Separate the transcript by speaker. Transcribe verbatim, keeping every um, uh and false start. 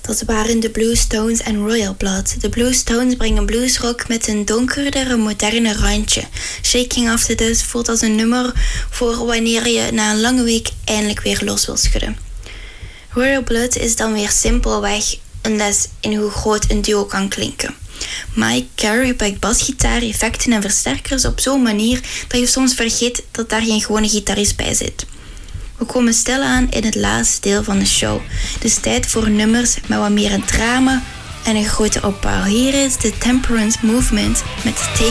Speaker 1: Dat waren de Blue Stones en Royal Blood. De Blue Stones brengen bluesrock met een donkerdere, moderne randje. Shaking Off the Dust voelt als een nummer voor wanneer je na een lange week eindelijk weer los wil schudden. Royal Blood is dan weer simpelweg een les in hoe groot een duo kan klinken. Mike Carey pakt basgitaar, effecten en versterkers op zo'n manier dat je soms vergeet dat daar geen gewone gitarist bij zit. We komen stilaan in het laatste deel van de show. Dus tijd voor nummers met wat meer een drama en een grote opbouw. Hier is de Temperance Movement met Take